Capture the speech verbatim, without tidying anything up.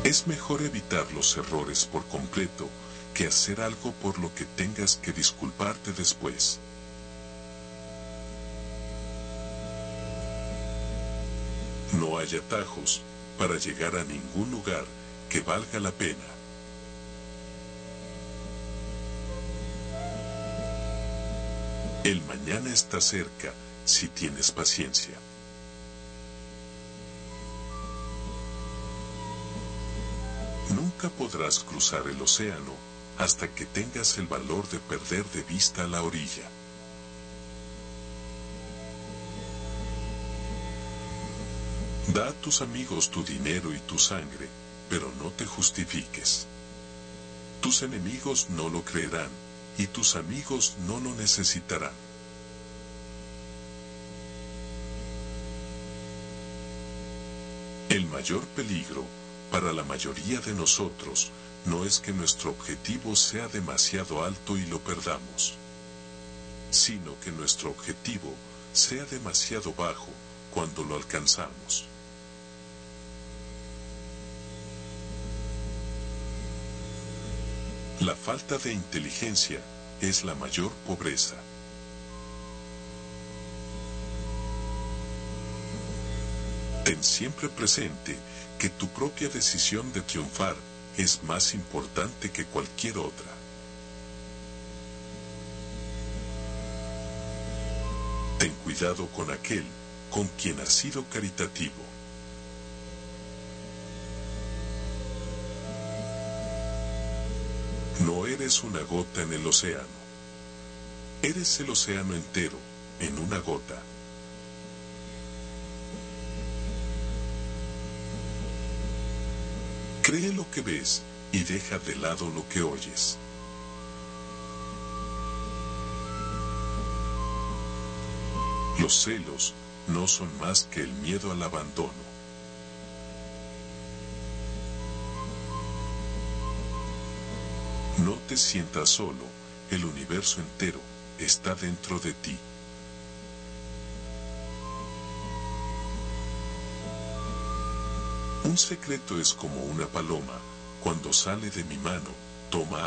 Es mejor evitar los errores por completo que hacer algo por lo que tengas que disculparte después. No hay atajos para llegar a ningún lugar que valga la pena. El mañana está cerca si tienes paciencia. Nunca podrás cruzar el océano hasta que tengas el valor de perder de vista la orilla. Da a tus amigos tu dinero y tu sangre, pero no te justifiques. Tus enemigos no lo creerán, y tus amigos no lo necesitarán. El mayor peligro para la mayoría de nosotros no es que nuestro objetivo sea demasiado alto y lo perdamos, sino que nuestro objetivo sea demasiado bajo cuando lo alcanzamos. La falta de inteligencia es la mayor pobreza. Ten siempre presente que tu propia decisión de triunfar es más importante que cualquier otra. Ten cuidado con aquel con quien has sido caritativo. No eres una gota en el océano. Eres el océano entero, en una gota. Cree lo que ves y deja de lado lo que oyes. Los celos no son más que el miedo al abandono. No te sientas solo, el universo entero está dentro de ti. Un secreto es como una paloma, cuando sale de mi mano, toma